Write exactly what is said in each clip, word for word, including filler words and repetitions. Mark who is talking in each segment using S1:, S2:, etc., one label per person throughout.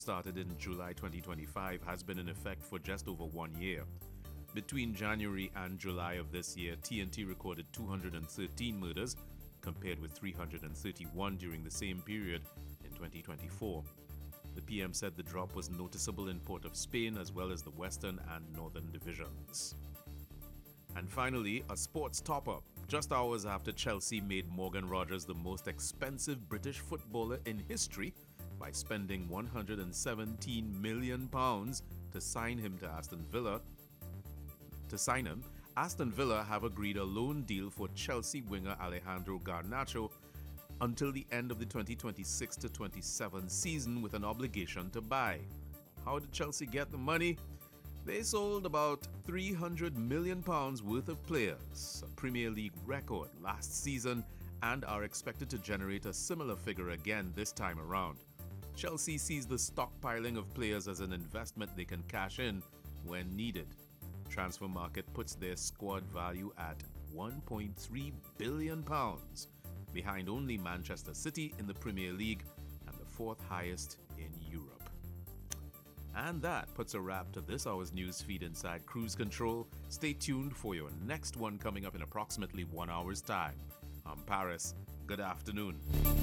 S1: started in July twenty twenty-five, has been in effect for just over one year. Between January and July of this year, T N T recorded two hundred thirteen murders, compared with three hundred thirty-one during the same period in twenty twenty-four. The P M said the drop was noticeable in Port of Spain as well as the Western and Northern divisions. And finally, a sports top-up. Just hours after Chelsea made Morgan Rogers the most expensive British footballer in history by spending one hundred seventeen million pounds to sign him to Aston Villa. To sign him, Aston Villa have agreed a loan deal for Chelsea winger Alejandro Garnacho until the end of the twenty twenty-six to twenty-seven season with an obligation to buy. How did Chelsea get the money? They sold about three hundred million pounds worth of players, a Premier League record last season, and are expected to generate a similar figure again this time around. Chelsea sees the stockpiling of players as an investment they can cash in when needed. Transfer Market puts their squad value at one point three billion pounds, behind only Manchester City in the Premier League and the fourth highest in Europe. And that puts a wrap to this hour's news feed inside Cruise Control. Stay tuned for your next one coming up in approximately one hour's time. I'm Paris. Good afternoon.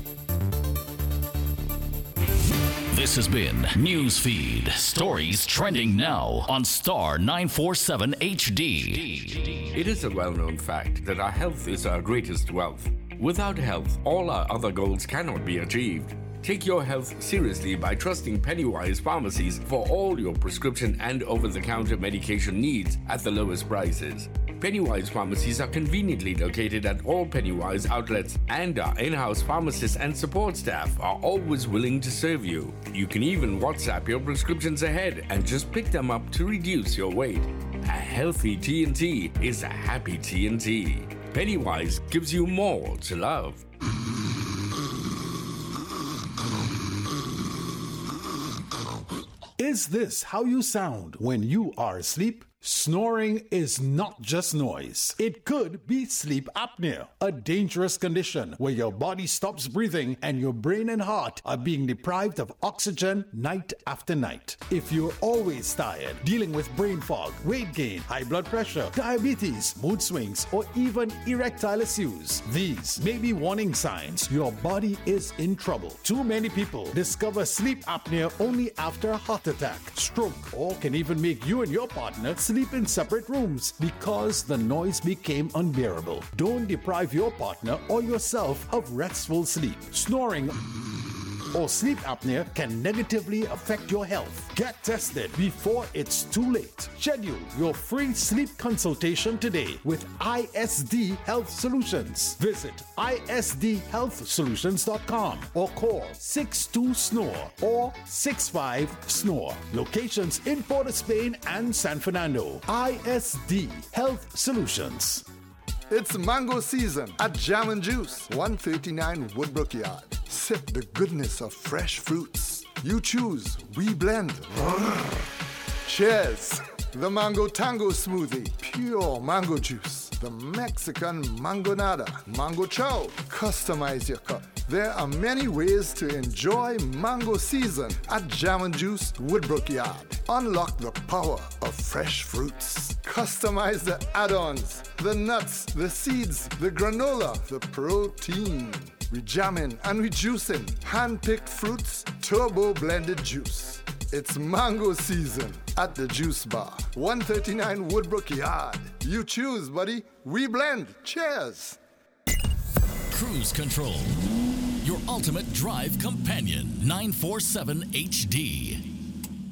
S2: This has been Newsfeed. Stories trending now on Star nine forty-seven H D.
S3: It is a well-known fact that our health is our greatest wealth. Without health, all our other goals cannot be achieved. Take your health seriously by trusting Pennywise Pharmacies for all your prescription and over-the-counter medication needs at the lowest prices. Pennywise Pharmacies are conveniently located at all Pennywise outlets, and our in-house pharmacists and support staff are always willing to serve you. You can even WhatsApp your prescriptions ahead and just pick them up to reduce your weight. A healthy T N T is a happy T N T. Pennywise gives you more to love.
S4: Is this how you sound when you are asleep? Snoring is not just noise. It could be sleep apnea, a dangerous condition where your body stops breathing and your brain and heart are being deprived of oxygen night after night. If you're always tired, dealing with brain fog, weight gain, high blood pressure, diabetes, mood swings, or even erectile issues, these may be warning signs your body is in trouble. Too many people discover sleep apnea only after a heart attack, stroke, or can even make you and your partner sleep in separate rooms because the noise became unbearable. Don't deprive your partner or yourself of restful sleep. Snoring or sleep apnea can negatively affect your health. Get tested before it's too late. Schedule your free sleep consultation today with I S D Health Solutions. Visit I S D health solutions dot com or call six two S N O R or six five S N O R. Locations in Port of Spain and San Fernando. I S D Health Solutions.
S5: It's mango season at Jam and Juice, one thirty-nine Woodbrook Yard. Sip the goodness of fresh fruits. You choose, we blend. Cheers! The Mango Tango Smoothie, pure mango juice. The Mexican Mangonada, Mango Chow. Customize your cup. There are many ways to enjoy mango season at Jam and Juice, Woodbrook Yard. Unlock the power of fresh fruits. Customize the add-ons, the nuts, the seeds, the granola, the protein. We jamming and we juicing. Hand-picked fruits, turbo blended juice. It's mango season at the Juice Bar, one thirty-nine Woodbrook Yard. You choose, buddy. We blend. Cheers.
S2: Cruise Control, your ultimate drive companion. nine forty-seven H D.